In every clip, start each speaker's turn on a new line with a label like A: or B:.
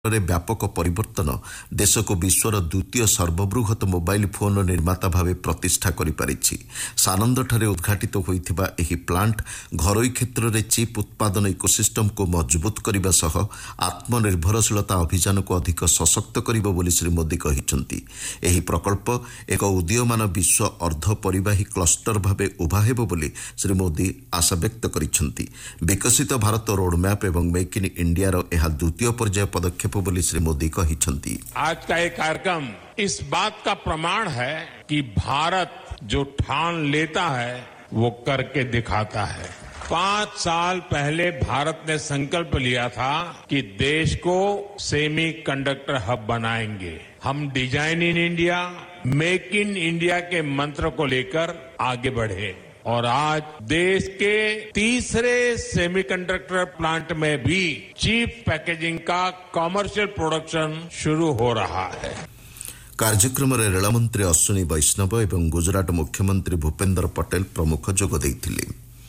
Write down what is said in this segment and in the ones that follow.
A: ରେ ବ୍ୟାପକ ପରିବର୍ତ୍ତନ ଦେଶକୁ ବିଶ୍ୱର ଦ୍ୱିତୀୟ ସର୍ବବୃହତ ମୋବାଇଲ ଫୋନ ନିର୍ମାତା ଭାବେ ପ୍ରତିଷ୍ଠା କରିପାରିଛି। ସାନନ୍ଦଠାରେ ଉଦ୍ଘାଟିତ ହୋଇଥିବା ଏହି ପ୍ଲାଣ୍ଟ ଘରୋଇ କ୍ଷେତ୍ରରେ ଚିପ୍ ଉତ୍ପାଦନ ଇକୋସିଷ୍ଟମକୁ ମଜବୁତ କରିବା ସହ ଆତ୍ମନିର୍ଭରଶୀଳତା ଅଭିଯାନକୁ ଅଧିକ ସଶକ୍ତ କରିବ ବୋଲି ଶ୍ରୀ ମୋଦି କହିଛନ୍ତି। ଏହି ପ୍ରକଳ୍ପ ଏକ ଉଦୀୟମାନ ବିଶ୍ୱ ଅର୍ଦ୍ଧ ପରିବାହୀ କ୍ଲଷ୍ଟର ଭାବେ ଉଭା ହେବ ବୋଲି ଶ୍ରୀ ମୋଦି ଆଶାବ୍ୟକ୍ତ କରିଛନ୍ତି। ବିକଶିତ ଭାରତ ରୋଡମ୍ୟାପ୍ ଏବଂ ମେକ୍ ଇନ୍ ଇଣ୍ଡିଆର ଏହା ଦ୍ୱିତୀୟ ପର୍ଯ୍ୟାୟ ପଦକ୍ଷେପ बोली श्री मोदी କହିଛନ୍ତି।
B: आज का ये कार्यक्रम इस बात का प्रमाण है कि भारत जो ठान लेता है वो करके दिखाता है। 5 साल पहले भारत ने संकल्प लिया था कि देश को सेमीकंडक्टर हब बनाएंगे। हम design in India, make in India के मंत्र को लेकर आगे बढ़े और आज देश के तीसरे सेमीकंडक्टर प्लांट में भी चीप पैकेजिंग का कमर्शियल प्रोडक्शन शुरू हो रहा है।
A: कार्यक्रम रे रेल मंत्री अश्विनी वैष्णव एवं गुजरात मुख्यमंत्री भूपेंद्र पटेल प्रमुख जोग देइथिले।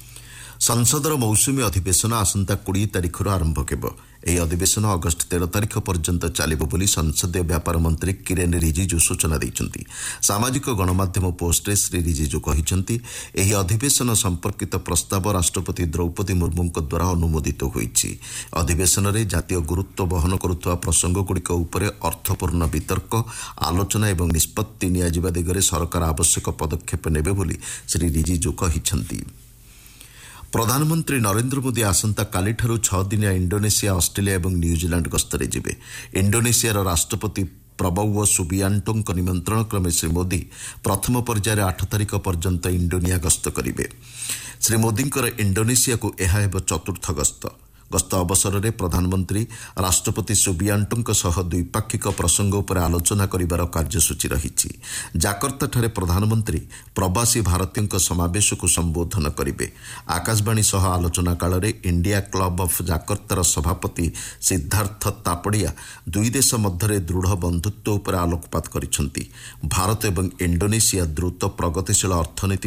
A: संसदर मौसुमी अधिवेशन आसंता 20 तारिखर आरंभ हेब। ଏହି ଅଧିବେଶନ ଅଗଷ୍ଟ 13 ତାରିଖ ପର୍ଯ୍ୟନ୍ତ ଚାଲିବ ବୋଲି ସଂସଦୀୟ ବ୍ୟାପାର ମନ୍ତ୍ରୀ କିରେନ୍ ରିଜିଜୁ ସୂଚନା ଦେଇଛନ୍ତି। ସାମାଜିକ ଗଣମାଧ୍ୟମ ପୋଷ୍ଟରେ ଶ୍ରୀ ରିଜିଜୁ କହିଛନ୍ତି, ଏହି ଅଧିବେଶନ ସମ୍ପର୍କିତ ପ୍ରସ୍ତାବ ରାଷ୍ଟ୍ରପତି ଦ୍ରୌପଦୀ ମୁର୍ମୁଙ୍କ ଦ୍ୱାରା ଅନୁମୋଦିତ ହୋଇଛି। ଅଧିବେଶନରେ ଜାତୀୟ ଗୁରୁତ୍ୱ ବହନ କରୁଥିବା ପ୍ରସଙ୍ଗଗୁଡ଼ିକ ଉପରେ ଅର୍ଥପୂର୍ଣ୍ଣ ବିତର୍କ, ଆଲୋଚନା ଏବଂ ନିଷ୍ପତ୍ତି ନିଆଯିବା ଦିଗରେ ସରକାର ଆବଶ୍ୟକ ପଦକ୍ଷେପ ନେବେ ବୋଲି ଶ୍ରୀ ରିଜିଜୁ କହିଛନ୍ତି। ପ୍ରଧାନମନ୍ତ୍ରୀ ନରେନ୍ଦ୍ର ମୋଦି ଆସନ୍ତା କାଲିଠାରୁ 6 ଦିନିଆ ଇଣ୍ଡୋନେସିଆ, ଅଷ୍ଟ୍ରେଲିଆ ଏବଂ ନ୍ୟୁଜିଲାଣ୍ଡ ଗସ୍ତରେ ଯିବେ। ଇଣ୍ଡୋନେସିଆର ରାଷ୍ଟ୍ରପତି ପ୍ରବୋୱୋ ସୁବିଆଣ୍ଟୋଙ୍କ ନିମନ୍ତ୍ରଣ କ୍ରମେ ଶ୍ରୀ ମୋଦି ପ୍ରଥମ ପର୍ଯ୍ୟାୟରେ 8 ତାରିଖ ପର୍ଯ୍ୟନ୍ତ ଇଣ୍ଡୋନେସିଆ ଗସ୍ତ କରିବେ। ଶ୍ରୀ ମୋଦିଙ୍କର ଇଣ୍ଡୋନେସିଆକୁ ଏହା ହେବ ଚତୁର୍ଥ ଗସ୍ତ। ଗସ୍ତ ଅବସରରେ ପ୍ରଧାନମନ୍ତ୍ରୀ ରାଷ୍ଟ୍ରପତି ସୁବିଆଣ୍ଟୋଙ୍କ ସହ ଦ୍ୱିପାକ୍ଷିକ ପ୍ରସଙ୍ଗ ଉପରେ ଆଲୋଚନା କରିବାର କାର୍ଯ୍ୟସୂଚୀ ରହିଛି। ଜାକର୍ତ୍ତାଠାରେ ପ୍ରଧାନମନ୍ତ୍ରୀ ପ୍ରବାସୀ ଭାରତୀୟଙ୍କ ସମାବେଶକୁ ସମ୍ବୋଧନ କରିବେ। ଆକାଶବାଣୀ ସହ ଆଲୋଚନା କାଳରେ ଇଣ୍ଡିଆ କ୍ଲବ ଅଫ୍ ଜାକର୍ତ୍ତାର ସଭାପତି ସିଦ୍ଧାର୍ଥ ତାପଡ଼ିଆ ଦୁଇ ଦେଶ ମଧ୍ୟରେ ଦୃଢ଼ ବନ୍ଧୁତ୍ୱ ଉପରେ ଆଲୋକପାତ କରିଛନ୍ତି। ଭାରତ ଏବଂ ଇଣ୍ଡୋନେସିଆ ଦ୍ରୁତ ପ୍ରଗତିଶୀଳ ଅର୍ଥନୀତି